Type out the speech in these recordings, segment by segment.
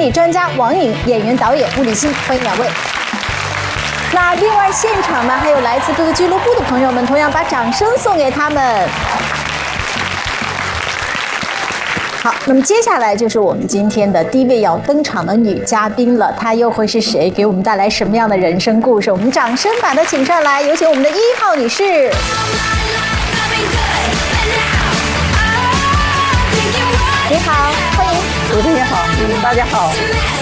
理专家王颖、演员导演吴立新，欢迎两位。那另外现场呢，还有来自各个俱乐部的朋友们，同样把掌声送给他们。好，那么接下来就是我们今天的第一位要登场的女嘉宾了，她又会是谁？给我们带来什么样的人生故事？我们掌声把她请上来，有请我们的1号女士。你好，欢迎。 主持人好，大家好。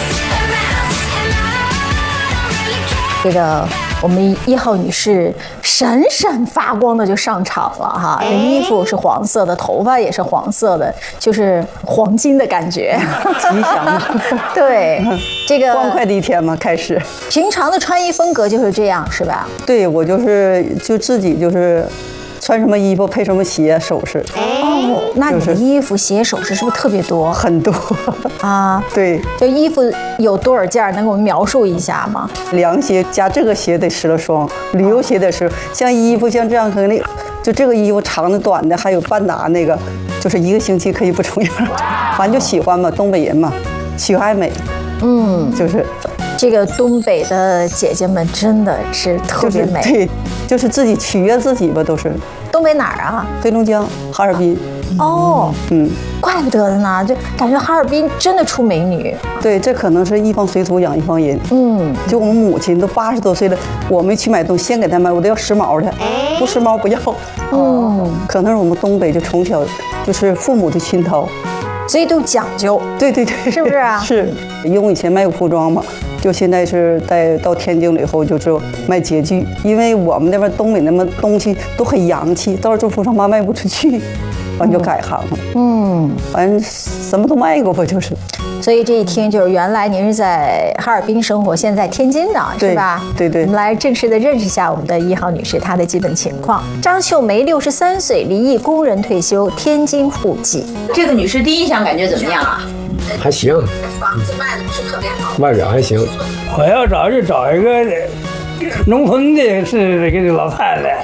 这个我们1号女士闪闪发光的就上场了哈，衣服是黄色的，头发也是黄色的，就是黄金的感觉， 吉祥。 对，这个欢快的一天嘛，开始。 平常的穿衣风格就是这样，是吧？ 对，我就自己就是穿什么衣服配什么鞋首饰。 哦，那你的衣服鞋首饰是不是特别多？ 很多啊。对，就衣服有多少件，能给我们描述一下吗？ 凉鞋加这个鞋得10了双，旅游鞋得10。像衣服像这样可能就这个衣服长的短的，还有半打那个，就是1个星期可以不重样。反正就喜欢嘛，东北人嘛，喜欢爱美。就是。 这个东北的姐姐们真的是特别美， 对，就是自己取悦自己吧，都是。 东北哪儿啊？ 黑龙江哈尔滨。 哦，怪不得呢，就感觉哈尔滨真的出美女。 对，这可能是一方水土养一方人。就我们母亲都80多岁了，我没去买东西，先给她买，我都要时髦的，不时髦不要。可能是我们东北就从小就是父母的熏陶。 所以都讲究， 对， 是不是啊？ 是，因为我以前卖过服装嘛，就现在是到天津了以后就是卖洁具，因为我们那边东北那么东西都很洋气，到时候做服装嘛卖不出去，完就改行了。反正什么都卖过吧，就是。 所以这一听就是原来您是在哈尔滨生活，现在天津呢，是吧？ 对。 我们来正式的认识一下我们的1号女士，她的基本情况。张秀梅63岁，离异，工人退休，天津户籍。 这个女士第一印象感觉怎么样啊？ 还行， 房子卖的不是特别好， 外表还行。 我要找就找一个农村的，是这个老太太。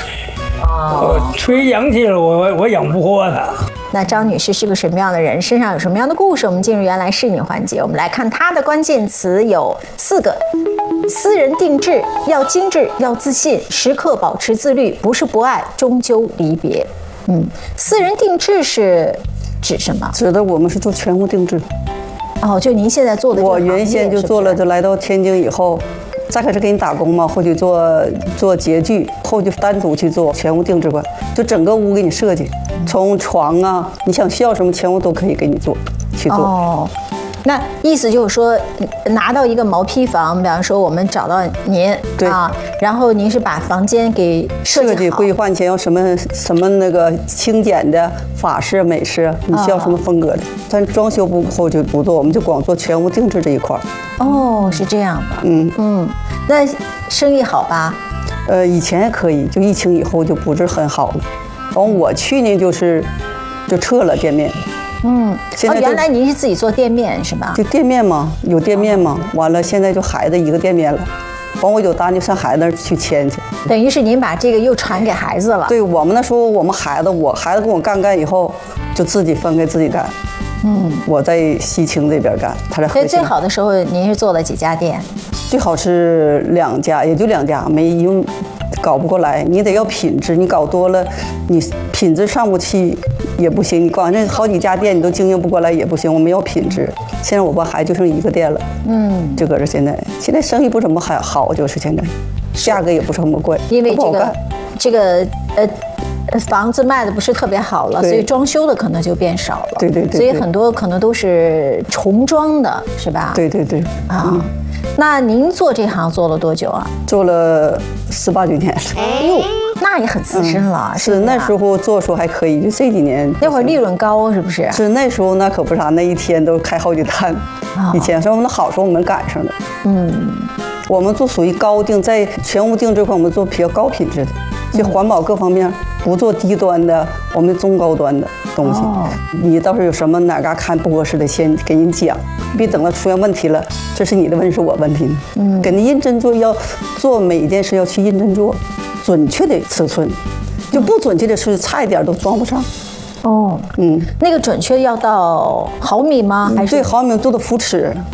吹洋气了，我养不活她。 那张女士是个什么样的人？身上有什么样的故事？我们进入原来是你环节，我们来看她的关键词有4个：私人定制，要精致，要自信，时刻保持自律，不是不爱，终究离别。私人定制是指什么？ 指的我们是做全屋定制。 哦，就您现在做的这个行业。 我原先就做了，就来到天津以后。再开始给你打工嘛，或者做洁具，后就单独去做全屋定制馆，就整个屋给你设计，从床啊，你想需要什么全屋都可以给你去做。 哦，那意思就是说，拿到一个毛坯房，比方说我们找到您， 对啊， 然后您是把房间给设计规划前要什么那个轻简的法式、美式，你需要什么风格的？但装修后就不做，我们就光做全屋定制这一块。 哦，是这样的。那生意好吧？ 以前也可以，就疫情以后就不是很好了。我去年就撤了店面。现在原来您是自己做店面是吧？ 就店面嘛，有店面嘛。完了，现在就孩子一个店面了。我有单就上孩子那儿去签去。 等于是您把这个又传给孩子了。 对，我们那时候我孩子跟我干以后，就自己分给自己干。我在西青这边干，他在河西。 最好的时候，您是做了几家店？ 最好是2家，也就2家，因为搞不过来。你得要品质，你搞多了，你品质上不去也不行。你光这好几家店你都经营不过来也不行。我们要品质。现在我吧还就剩1个店了。就搁这现在生意不怎么好，就是现在，价格也不是怎么贵， 因为这个房子卖的不是特别好了，所以装修的可能就变少了。 对。 所以很多可能都是重装的，是吧？ 对。 那您做这行做了多久啊？ 做了18、9年了。 那也很资深了。 是那时候做时候还可以，就这几年。 那会儿利润高是不是？ 是那时候那可不啥，那一天都开好几单。以前说我们的好时候我们赶上了。我们做属于高定，在全屋定制块我们做比较高品质的，就环保各方面不做低端的，我们中高端的东西。你倒是有什么哪嘎看不合适的，先给人讲，别等到出现问题了，这是你的问题是我问题。给你认真做，要做每一件事要去认真做，准确的尺寸，就不准确的是差一点都装不上。 那个准确要到毫米吗？还是对，毫米都得扶尺。